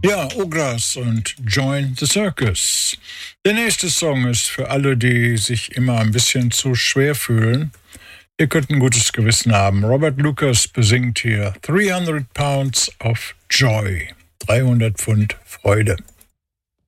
Ja, Ogras und Join the Circus. Der nächste Song ist für alle, die sich immer ein bisschen zu schwer fühlen. Ihr könnt ein gutes Gewissen haben. Robert Lucas besingt hier 300 Pounds of Joy. 300 Pfund Freude.